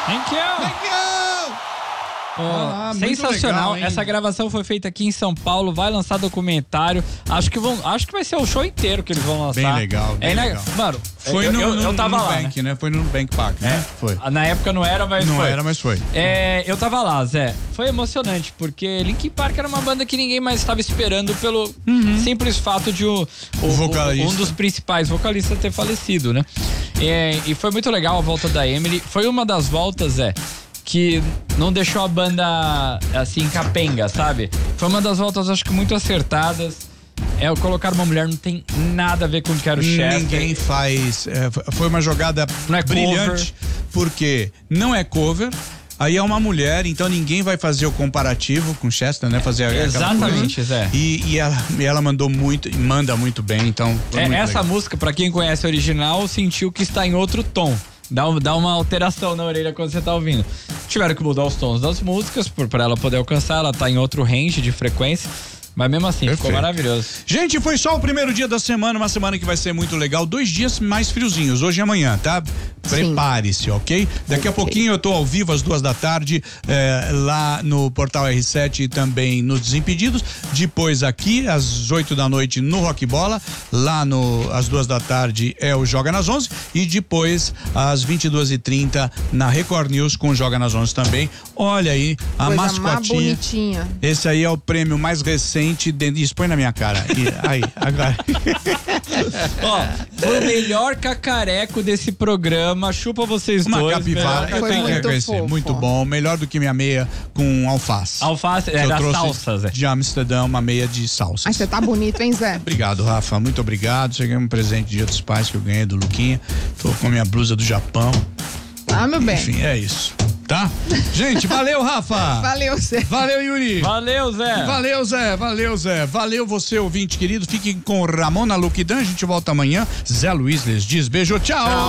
Thank you. Thank you. Sensacional. Legal, essa gravação foi feita aqui em São Paulo. Vai lançar documentário. Acho que vai ser o show inteiro que eles vão lançar. Bem legal, bem legal. Mano, foi eu tava no lá, Nubank, né? Foi no Nubank Park, né? Foi. Na época não era, mas não foi. Não era, mas foi. Eu tava lá, Zé. Foi emocionante, porque Linkin Park era uma banda que ninguém mais estava esperando pelo simples fato de um dos principais vocalistas ter falecido, né? E foi muito legal a volta da Emily. Foi uma das voltas, Zé, que não deixou a banda assim capenga, sabe? Foi uma das voltas, acho que muito acertadas. Colocar uma mulher não tem nada a ver com o que era o Chester. Ninguém faz. Foi uma jogada brilhante, porque não é cover. Aí é uma mulher, então ninguém vai fazer o comparativo com Chester, né? Exatamente, Zé. E ela manda muito bem, então. Essa música, pra quem conhece a original, sentiu que está em outro tom. Dá uma alteração na orelha quando você tá ouvindo. Tiveram que mudar os tons das músicas pra ela poder alcançar, ela tá em outro range de frequência. Mas mesmo assim, ficou maravilhoso. Gente, foi só o primeiro dia da semana, uma semana que vai ser muito legal. 2 dias mais friozinhos, hoje e amanhã, tá? Prepare-se, ok? Daqui a pouquinho eu tô ao vivo às 2 da tarde, lá no Portal R7 e também no Desimpedidos. Depois aqui, às 8 da noite no Rock Bola. Lá às 2 da tarde é o Joga nas 11. E depois, às 22h30, na Record News com o Joga nas 11 também. Olha aí, a coisa mascotinha. Mais bonitinha. Esse aí é o prêmio mais recente. Isso, põe na minha cara. Aí, agora. Foi o melhor cacareco desse programa. Chupa vocês dois. Uma capivara. Eu tenho que reconhecer. Muito bom. Melhor do que minha meia com alface. Alface, da salsa, Zé. De Amsterdã, uma meia de salsa. Mas você tá bonito, hein, Zé? Obrigado, Rafa. Muito obrigado. Cheguei um presente de Dia dos Pais que eu ganhei do Luquinha. Tô com a minha blusa do Japão. Meu bem. Enfim, é isso. Tá? Gente, valeu, Rafa. Valeu, Zé. Valeu, Yuri. Valeu, Zé. Valeu, Zé. Valeu, Zé. Valeu você, ouvinte querido. Fiquem com Ramona Luquidan. A gente volta amanhã. Zé Luiz les diz beijo. Tchau.